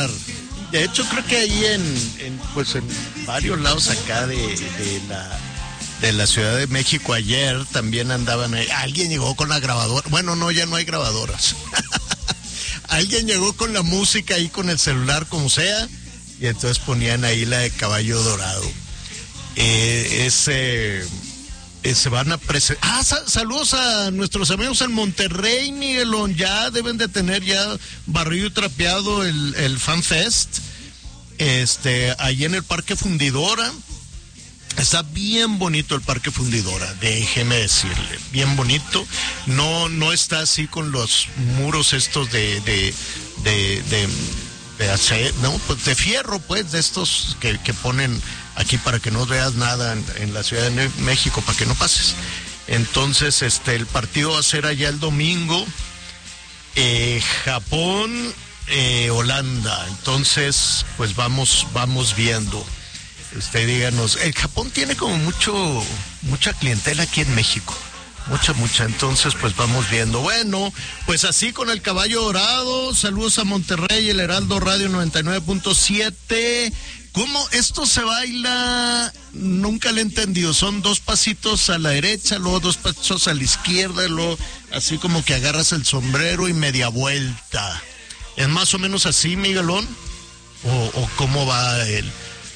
estar. De hecho, creo que ahí en varios lados acá de la Ciudad de México ayer también andaban ahí. Alguien llegó con la grabadora. Bueno, no, ya no hay grabadoras. Alguien llegó con la música ahí con el celular, como sea, y entonces ponían ahí la de Caballo Dorado. Se van a presentar. Saludos a nuestros amigos en Monterrey, Miguelón. Ya deben de tener ya barrido y trapeado el Fan Fest. Ahí en el Parque Fundidora. Está bien bonito el Parque Fundidora, déjeme decirle, bien bonito. No está así con los muros estos de acero, no, pues de fierro, pues, de estos que ponen aquí para que no veas nada en la Ciudad de México, para que no pases. Entonces, el partido va a ser allá el domingo, Japón, Holanda. Entonces, pues vamos viendo. Usted díganos, el Japón tiene como mucha clientela aquí en México, mucha, entonces pues vamos viendo. Bueno, pues así con el Caballo Dorado, saludos a Monterrey, el Heraldo Radio 99.7. ¿Cómo esto se baila? Nunca le he entendido. Son 2 pasitos a la derecha, luego 2 pasitos a la izquierda, luego así como que agarras el sombrero y media vuelta. ¿Es más o menos así, Miguelón? ¿O cómo va el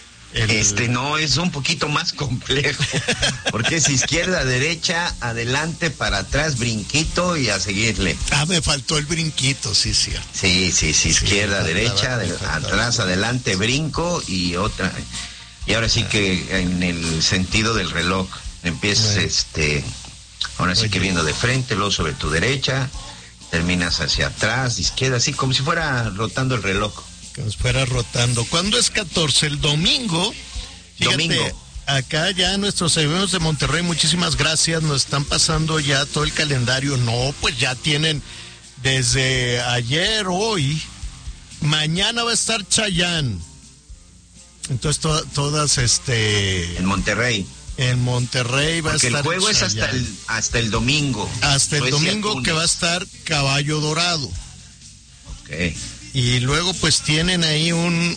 No, es un poquito más complejo, porque es izquierda, derecha, adelante, para atrás, brinquito y a seguirle. Me faltó el brinquito, sí, cierto. Sí, izquierda, derecha, atrás, adelante, brinco y otra. Y ahora sí que en el sentido del reloj, empiezas ahora sí que viendo de frente, luego sobre tu derecha, terminas hacia atrás, izquierda, así como si fuera rotando el reloj. Que nos fuera rotando. ¿Cuándo es 14? El domingo. Fíjate, domingo. Acá ya nuestros amigos de Monterrey, muchísimas gracias, nos están pasando ya todo el calendario. No, pues ya tienen desde ayer, hoy, mañana va a estar Chayanne. Entonces todas en Monterrey. En Monterrey va a estar. Porque el juego es hasta el domingo. Hasta el domingo que va a estar Caballo Dorado. Ok. Y luego pues tienen ahí un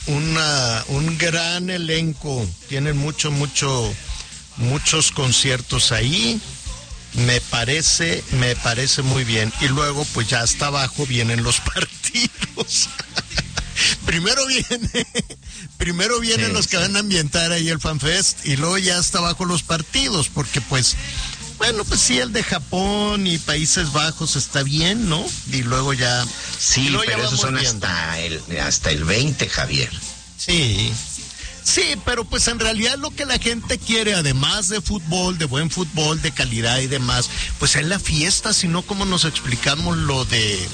gran elenco, tienen muchos conciertos ahí, me parece muy bien. Y luego pues ya hasta abajo vienen los partidos. Primero vienen los que van a ambientar ahí el FanFest y luego ya hasta abajo los partidos, porque pues bueno, pues sí, el de Japón y Países Bajos está bien, ¿no? Y luego ya... Sí, luego pero esos son hasta el 20, Javier. Sí, pero pues en realidad lo que la gente quiere, además de fútbol, de buen fútbol, de calidad y demás, pues es la fiesta, si no, ¿cómo nos explicamos lo de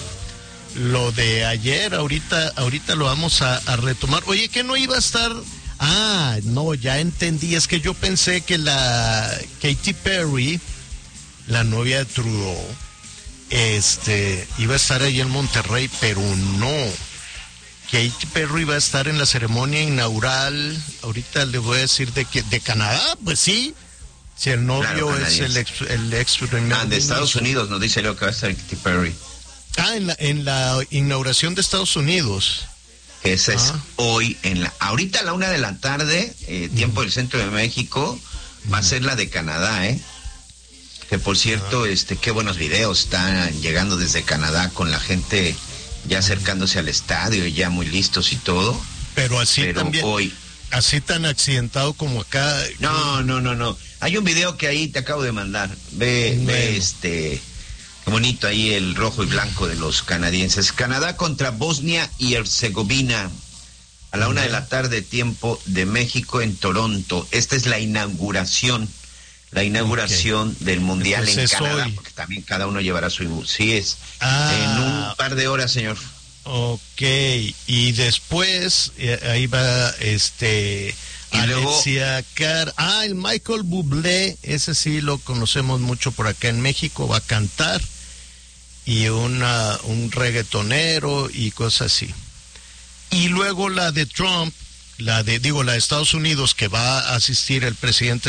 ayer? Ahorita lo vamos a retomar. Oye, ¿que no iba a estar...? No, ya entendí, es que yo pensé que la Katy Perry, la novia de Trudeau, iba a estar ahí en Monterrey, pero no. Katy Perry va a estar en la ceremonia inaugural, ahorita le voy a decir de Canadá, pues sí. Si el novio claro, es el ex de Estados Unidos, nos dice Leo que va a estar Katy Perry. En la inauguración de Estados Unidos. Esa es hoy, ahorita a la 1:00 p.m, tiempo del centro de México, va a ser la de Canadá, que por cierto, qué buenos videos están llegando desde Canadá con la gente ya acercándose al estadio y ya muy listos y todo. Pero también, hoy. Así tan accidentado como acá. No. Hay un video que ahí te acabo de mandar. Ve qué bonito ahí el rojo y blanco de los canadienses. Canadá contra Bosnia y Herzegovina a la 1:00 p.m, tiempo de México, en Toronto. Esta es la inauguración del Mundial en Canadá, hoy. Porque también cada uno llevará su... Sí, es en un par de horas, señor. Ok, y después ahí va Alexia Carr. El Michael Bublé, ese sí lo conocemos mucho por acá en México, va a cantar. Y un reggaetonero y cosas así. Y luego la de Trump, la de Estados Unidos, que va a asistir el presidente